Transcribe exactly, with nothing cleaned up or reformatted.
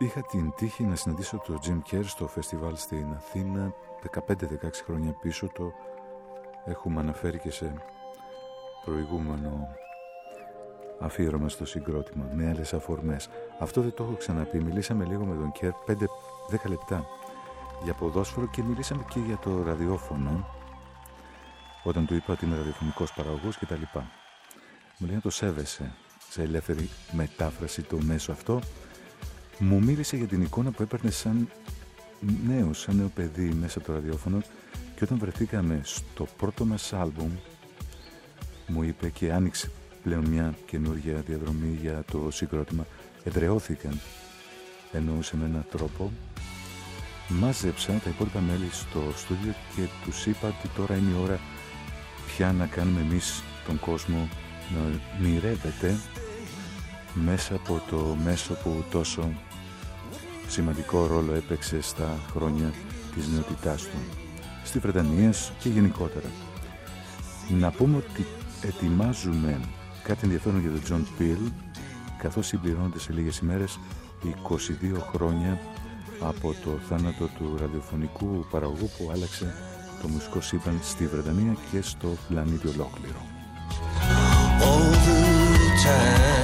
Είχα την τύχη να συναντήσω τον Jim Kerr στο φεστιβάλ στην Αθήνα δεκαπέντε δεκαέξι χρόνια πίσω. Το έχουμε αναφέρει και σε προηγούμενο αφιέρωμα στο συγκρότημα με άλλες αφορμές. Αυτό δεν το έχω ξαναπεί. Μιλήσαμε λίγο με τον Kerr πέντε δέκα λεπτά για ποδόσφαιρο και μιλήσαμε και για το ραδιόφωνο, όταν του είπα ότι είμαι ραδιοφωνικός παραγωγός και τα λοιπά. Μου λέει να το σέβεσαι σε ελεύθερη μετάφραση το μέσο αυτό. Μου μίλησε για την εικόνα που έπαιρνε σαν νέος, σαν νέο παιδί μέσα από το ραδιόφωνο, και όταν βρεθήκαμε στο πρώτο μας άλμπουμ μου είπε, και άνοιξε πλέον μια καινούργια διαδρομή για το συγκρότημα, εδραιώθηκαν, εννοούσε με έναν τρόπο. Μάζεψα τα υπόλοιπα μέλη στο στούντιο και τους είπα ότι τώρα είναι η ώρα πια να κάνουμε εμείς τον κόσμο να μοιρεύεται μέσα από το μέσο που τόσο σημαντικό ρόλο έπαιξε στα χρόνια της νεότητάς του, στη Βρετανία και γενικότερα. Να πούμε ότι ετοιμάζουμε κάτι ενδιαφέρον για τον Τζον Πιλ, καθώς συμπληρώνονται σε λίγες ημέρες είκοσι δύο χρόνια από το θάνατο του ραδιοφωνικού παραγωγού που άλλαξε το μουσικό σύμπαν στη Βρετανία και στο πλανήτη ολόκληρο. All the time.